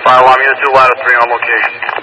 Fire alarm unit 2, ladder 3 on location.